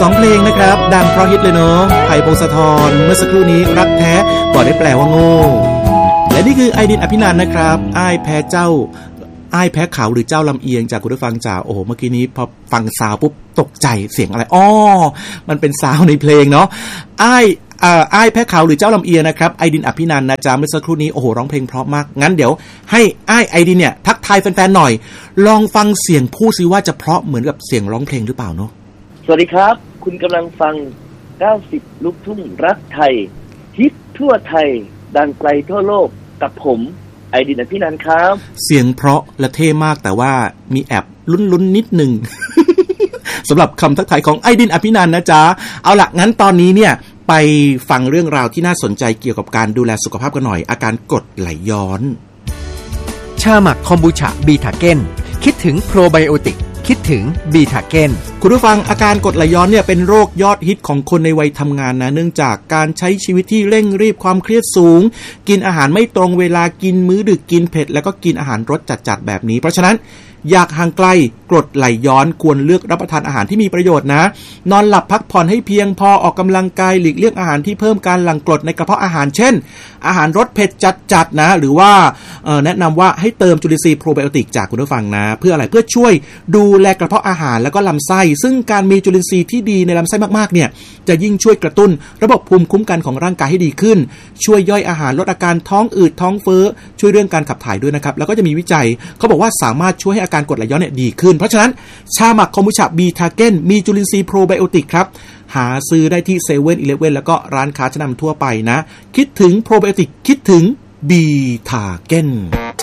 2เพลงนะครับดังเพราะฮิตเลยเนาะไผ่พงศธรเมื่อสักครู่นี้รักแท้บอกได้แปลว่าโง่และนี่คือไอดินอภินันท์นะครับอ้ายแพ้เจ้าอ้ายแพ้เขาหรือเจ้าลำเอียงจากคุณผู้ฟังจ๋าโอ้โหเมื่อกี้นี้พอฟังซาวปุ๊บตกใจเสียงอะไรมันเป็นซาวในเพลงเนาะอ้ายแพ้เขาหรือเจ้าลำเอียงนะครับไอดินอภินันท์นะจ๊ะเมื่อสักครู่นี้โอ้โหร้องเพลงเพราะมากงั้นเดี๋ยวให้อ้ายไอดินเนี่ยทักทายแฟนๆหน่อยลองฟังเสียงพูดซิว่าจะเพราะเหมือนกับเสียงร้องเพลงหรือเปล่าเนาะสวัสดีครับคุณกำลังฟัง90ลูกทุ่งรักไทยฮิตทั่วไทยดังไกลทั่วโลกกับผมไอดินอภินันท์ครับเสียงเพราะและเท่มากแต่ว่ามีแอบลุ้นๆนิดนึง สำหรับคำทักทายของไอดินอภินันท์นะจ๊ะเอาล่ะงั้นตอนนี้เนี่ยไปฟังเรื่องราวที่น่าสนใจเกี่ยวกับการดูแลสุขภาพกันหน่อยอาการกรดไหลย้อนชาหมักคอมบูชาบีทาเก้นคิดถึงโปรไบโอติกคิดถึงบีทาเก้นคุณผู้ฟังอาการกรดไหลย้อนเนี่ยเป็นโรคยอดฮิตของคนในวัยทำงานนะเนื่องจากการใช้ชีวิตที่เร่งรีบความเครียดสูงกินอาหารไม่ตรงเวลากินมื้อดึกกินเผ็ดแล้วก็กินอาหารรสจัดๆแบบนี้เพราะฉะนั้นอยากห่างไกลกรดไหลย้อนควรเลือกรับประทานอาหารที่มีประโยชน์นะนอนหลับพักผ่อนให้เพียงพอออกกำลังกายหลีกเลี่ยงอาหารที่เพิ่มการหลั่งกรดในกระเพาะอาหารเช่นอาหารรสเผ็ดจัดๆนะหรือว่าแนะนำว่าให้เติมจุลินทรีย์โปรไบโอติกจากคุณผู้ฟังนะเพื่ออะไรเพื่อช่วยดูแลกระเพาะอาหารแล้วก็ลำไส้ซึ่งการมีจุลินทรีย์ที่ดีในลำไส้มากๆเนี่ยจะยิ่งช่วยกระตุ้นระบบภูมิคุ้มกันของร่างกายให้ดีขึ้นช่วยย่อยอาหารลดอาการท้องอืดท้องเฟ้อช่วยเรื่องการขับถ่ายด้วยนะครับแล้วก็จะมีวิจัยเขาบอกว่าสามารถช่วยให้อาการกรดไหลย้อนเนี่ยดีขึ้นเพราะฉะนั้นชาหมักคอมบูชาบีทาเก้นมีจุลินทรีย์โปรไบโอติกครับหาซื้อได้ที่เซเว่นอีเลฟเว่นแล้วก็ร้านค้าชั้นนำทั่วไปนะคิดถึงโปรไบโอติกคิดถึงบีทาเก้น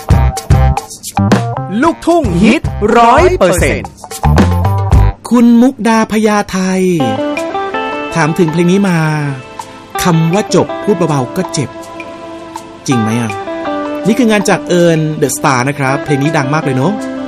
ลูกทุ่งฮิต 100% คุณมุกดาพญาไทยถามถึงเพลงนี้มาคำว่าจบพูดเบาๆก็เจ็บจริงไหมอ่ะนี่คืองานจากเอิร์นเดอะสตาร์นะครับเพลงนี้ดังมากเลยเนาะ